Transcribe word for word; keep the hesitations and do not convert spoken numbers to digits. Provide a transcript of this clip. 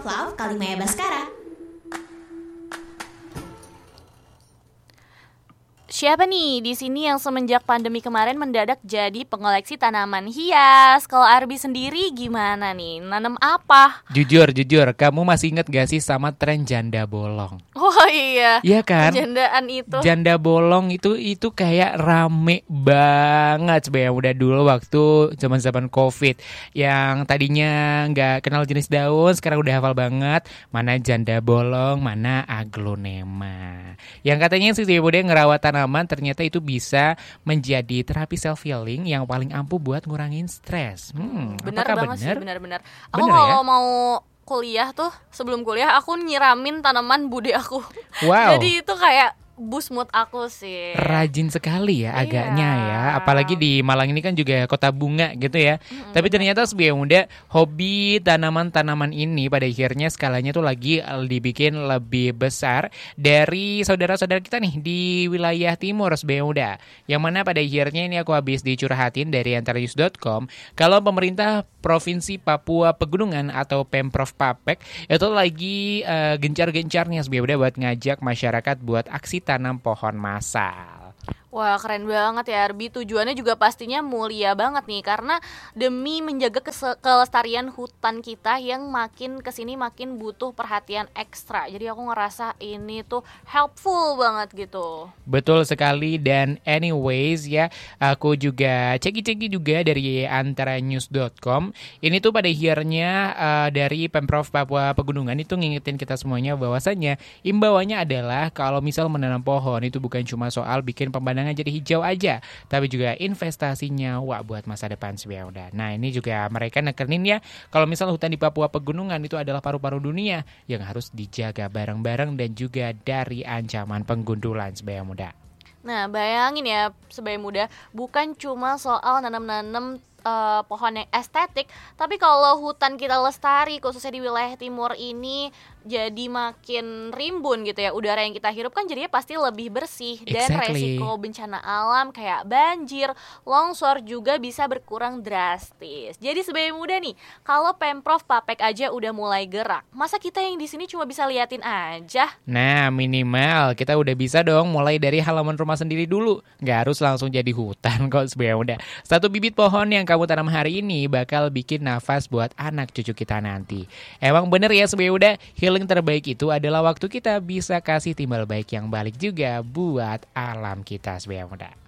Love Kalimaya Baskara. Siapa nih di sini yang semenjak pandemi kemarin mendadak jadi pengoleksi tanaman hias? Kalau Arbi sendiri gimana nih? Nanam apa? Jujur, jujur, kamu masih inget gak sih sama tren janda bolong? Oh iya. Iya kan? Jandaan itu. Janda bolong itu itu kayak rame banget sebenarnya udah dulu waktu zaman-zaman Covid. Yang tadinya nggak kenal jenis daun, sekarang udah hafal banget mana janda bolong, mana aglonema. Yang katanya sih dia ngerawat tanaman ternyata itu bisa menjadi terapi self healing yang paling ampuh buat ngurangin stres. Hmm, benar apakah banget benar? sih, benar-benar. Aku Bener kalau ya? mau kuliah tuh, sebelum kuliah aku nyiramin tanaman bude aku. Wow. Jadi itu kayak boost mood aku sih. Rajin sekali ya agaknya Iya. ya. Apalagi di Malang ini kan juga kota bunga gitu ya. Mm-mm. Tapi ternyata sebagai muda hobi tanaman-tanaman ini pada akhirnya skalanya tuh lagi dibikin lebih besar dari saudara-saudara kita nih di wilayah timur sebagai muda. Yang mana pada akhirnya ini aku habis dicurhatin dari antarnews dot com kalau pemerintah Provinsi Papua Pegunungan atau Pemprov Papek itu lagi uh, gencar-gencarnya sebagai muda buat ngajak masyarakat buat aksi tanam pohon massal. Wah, keren banget ya Arbi. Tujuannya juga pastinya mulia banget nih, karena demi menjaga kese- kelestarian hutan kita yang makin kesini makin butuh perhatian ekstra. Jadi aku ngerasa ini tuh helpful banget gitu. Betul sekali, dan anyways ya, aku juga ceki-ceki juga dari antarnews dot com. Ini tuh pada akhirnya uh, dari Pemprov Papua Pegunungan itu ngingetin kita semuanya bahwasannya imbauannya adalah kalau misal menanam pohon itu bukan cuma soal bikin pemandangan jadi hijau aja, tapi juga investasinya wah buat masa depan sebenarnya. Nah ini juga mereka nekenin ya, kalau misal hutan di Papua Pegunungan itu adalah paru-paru dunia yang harus dijaga bareng-bareng dan juga dari ancaman penggundulan sebenarnya muda. Nah, bayangin ya sebagai muda, bukan cuma soal nanam-nanam uh, pohon yang estetik, tapi kalau hutan kita lestari, khususnya di wilayah timur ini jadi makin rimbun gitu ya, udara yang kita hirup kan jadinya pasti lebih bersih. Dan Exactly. resiko bencana alam kayak banjir, longsor juga bisa berkurang drastis. Jadi sebagai muda nih, kalau Pemprov Papek aja udah mulai gerak, masa kita yang di sini cuma bisa liatin aja? Nah minimal kita udah bisa dong mulai dari halaman rumah sendiri dulu. Gak harus langsung jadi hutan kok sebenarnya udah. Satu bibit pohon yang kamu tanam hari ini bakal bikin nafas buat anak cucu kita nanti. Emang bener ya sebenarnya udah, healing terbaik itu adalah waktu kita bisa kasih timbal baik yang balik juga buat alam kita sebenarnya muda.